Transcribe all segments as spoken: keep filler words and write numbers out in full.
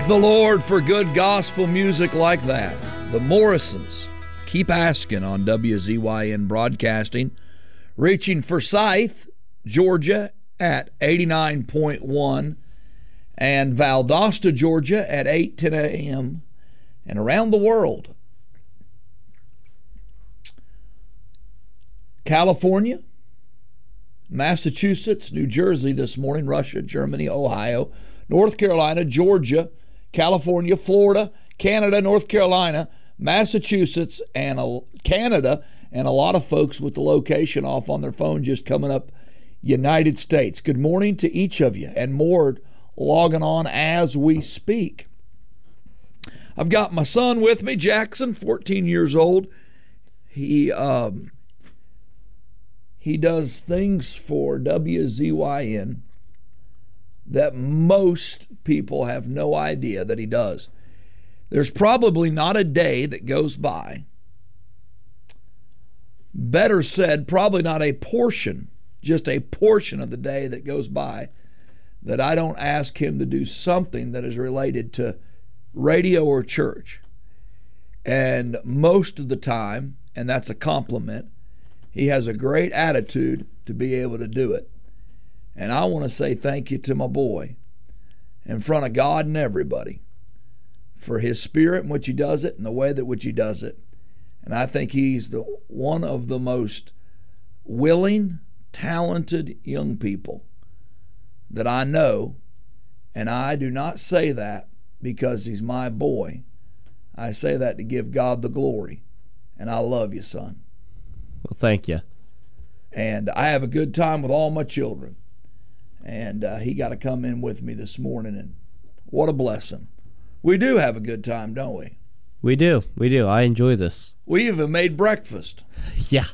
Thank the Lord for good gospel music like that. The Morrisons, Keep Asking on W Z Y N Broadcasting, reaching Forsyth, Georgia at eighty-nine point one, and Valdosta, Georgia at eight ten a.m., and around the world. California, Massachusetts, New Jersey this morning, Russia, Germany, Ohio, North Carolina, Georgia, California, Florida, Canada, North Carolina, Massachusetts, and a, Canada, and a lot of folks with the location off on their phone just coming up, United States. Good morning to each of you, and more logging on as we speak. I've got my son with me, Jackson, fourteen years old. He um, he does things for W Z Y N that most people have no idea that he does. There's probably not a day that goes by, better said, probably not a portion, just a portion of the day that goes by that I don't ask him to do something that is related to radio or church. And most of the time, and that's a compliment, he has a great attitude to be able to do it. And I want to say thank you to my boy in front of God and everybody for his spirit in which he does it and the way that which he does it. And I think he's the one of the most willing, talented young people that I know. And I do not say that because he's my boy. I say that to give God the glory. And I love you, son. Well, thank you. And I have a good time with all my children. And uh, he got to come in with me this morning, and what a blessing. We do have a good time, don't we? We do. We do. I enjoy this. We even made breakfast. Yeah.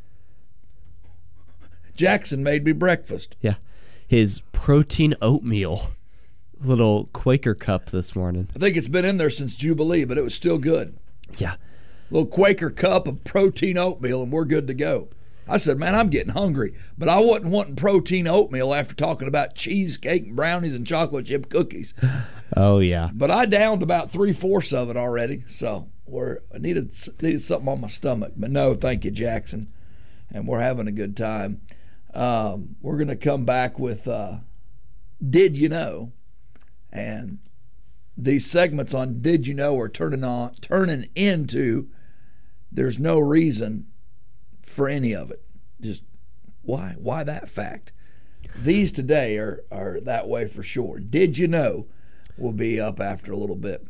Jackson made me breakfast. Yeah. His protein oatmeal little Quaker cup this morning. I think it's been in there since Jubilee, but it was still good. Yeah. Little Quaker cup of protein oatmeal, and we're good to go. I said, man, I'm getting hungry, but I wasn't wanting protein oatmeal after talking about cheesecake and brownies and chocolate chip cookies. Oh, yeah. But I downed about three-fourths of it already, so we're, I needed, needed something on my stomach. But no, thank you, Jackson, and we're having a good time. Um, we're going to come back with uh, Did You Know? And these segments on Did You Know are turning on, turning into There's No Reason for any of it. Just why? Why that fact? These today are, are that way for sure. Did you know? Will be up after a little bit.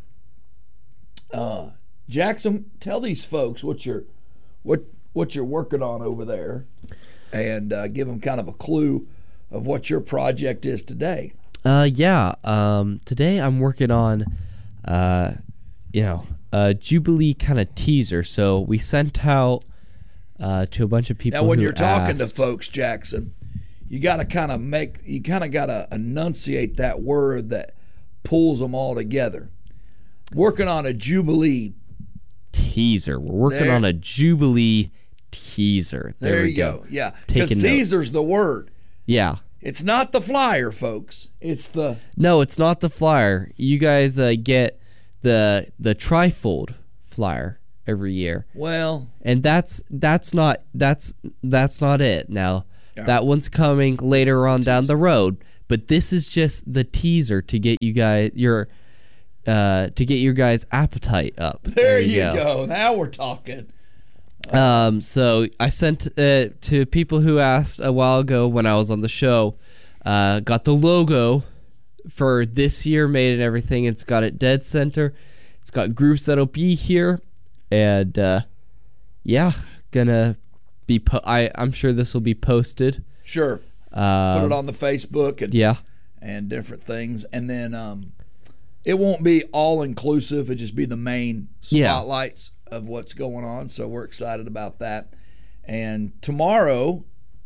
Uh, Jackson, tell these folks what you're what what you're working on over there, and uh, give them kind of a clue of what your project is today. Uh, yeah. Um, today I'm working on, uh, you know, a Jubilee kind of teaser. So we sent out uh, to a bunch of people. Now, when who you're talking asked, to folks, Jackson, you got to kind of make, you kind of got to enunciate that word that pulls them all together. Working on a Jubilee teaser. We're working there, on a Jubilee teaser. There, there we you go. go. Yeah, because teaser's the word. Yeah. It's not the flyer, folks. It's the no. It's not the flyer. You guys uh, get the the trifold flyer every year. Well, and that's that's not that's that's not it. Now right. That one's coming later on down the road. But this is just the teaser to get you guys your uh, to get your guys' appetite up. There, there you, you go. go. Now we're talking. Um, so I sent uh, to people who asked a while ago when I was on the show, uh, got the logo for this year made and everything. It's got it dead center. It's got groups that'll be here, and uh, yeah, gonna be. Po- I I'm sure this will be posted. Sure. Um, Put it on the Facebook and yeah, and different things, and then um, it won't be all inclusive. It'll just be the main spotlights. Yeah. Of what's going on, so we're excited about that. And tomorrow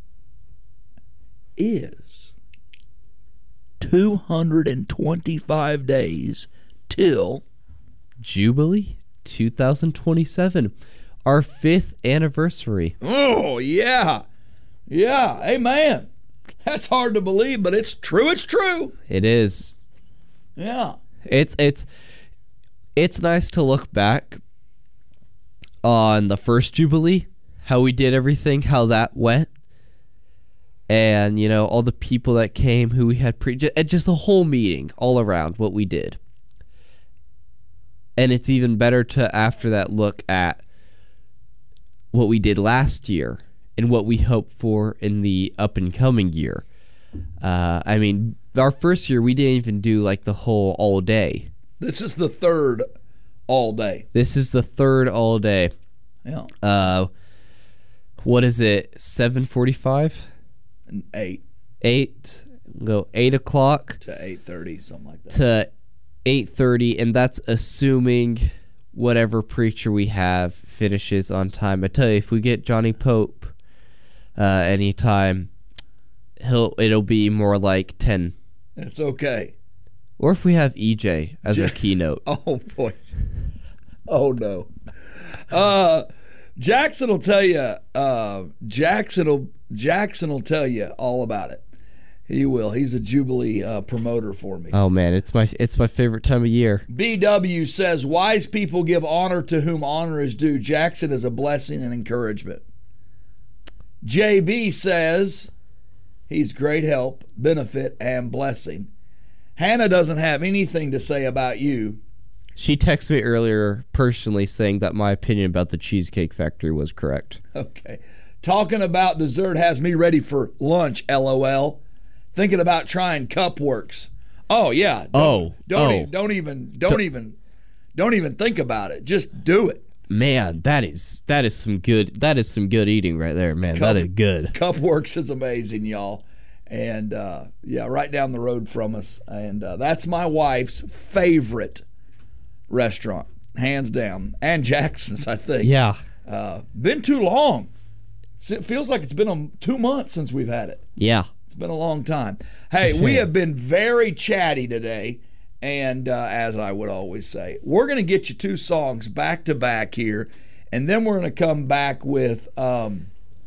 is two hundred twenty-five days till Jubilee twenty twenty-seven, our fifth anniversary. Oh yeah, yeah, amen. That's hard to believe, but it's true. It's true. It is. Yeah. It's it's it's nice to look back on the first Jubilee, how we did everything, how that went. And, you know, all the people that came who we had pre just, just the whole meeting all around what we did. And it's even better to, after that, look at what we did last year and what we hope for in the up and coming year. Uh, I mean, our first year, we didn't even do like the whole all day. This is the third all day. This is the third all day. Yeah. Uh, what is it? seven forty-five? And eight. Eight. Go eight o'clock to eight thirty, something like that. To eight thirty, and that's assuming whatever preacher we have finishes on time. I tell you, if we get Johnny Pope uh, anytime, he'll it'll be more like ten. It's okay. Or if we have E J as our keynote. Oh boy. Oh no. Uh, Jackson will tell you. Uh, Jackson will Jackson will tell you all about it. He will. He's a Jubilee uh, promoter for me. Oh man, it's my it's my favorite time of year. B W says, wise people give honor to whom honor is due. Jackson is a blessing and encouragement. J B says, he's great help, benefit, and blessing. Hannah doesn't have anything to say about you. She texted me earlier personally saying that my opinion about the Cheesecake Factory was correct. Okay. Talking about dessert has me ready for lunch, LOL. Thinking about trying Cupworks. Oh yeah. Don't, oh. Don't oh. E- don't even don't, don't even don't even think about it. Just do it. Man, that is that is some good that is some good eating right there, man. Cup, that is good. Cupworks is amazing, y'all. And uh, yeah, right down the road from us. And uh, that's my wife's favorite restaurant, hands down. And Jackson's, I think. Yeah. Uh, been too long. It feels like it's been um, two months since we've had it. Yeah. It's been a long time. Hey, we have been very chatty today. And uh, as I would always say, we're going to get you two songs back to back here. And then we're going to come back with um,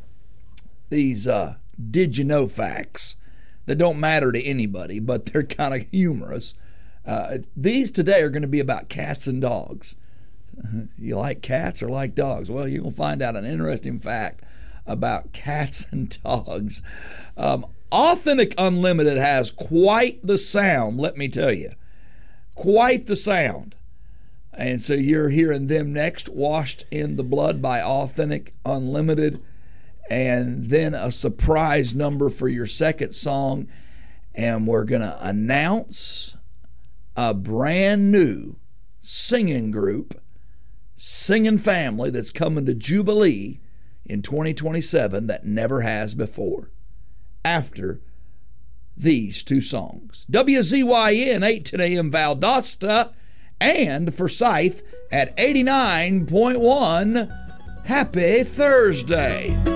these uh, did you know facts that don't matter to anybody, but they're kind of humorous. Uh, these today are going to be about cats and dogs. You like cats or like dogs? Well, you're going to find out an interesting fact about cats and dogs. Um, Authentic Unlimited has quite the sound, let me tell you. Quite the sound. And so you're hearing them next, Washed in the Blood by Authentic Unlimited. And then a surprise number for your second song. And we're going to announce a brand new singing group, singing family that's coming to Jubilee in twenty twenty-seven that never has before. After these two songs. W Z Y N eight ten a.m. Valdosta and Forsyth at eighty-nine point one. Happy Thursday.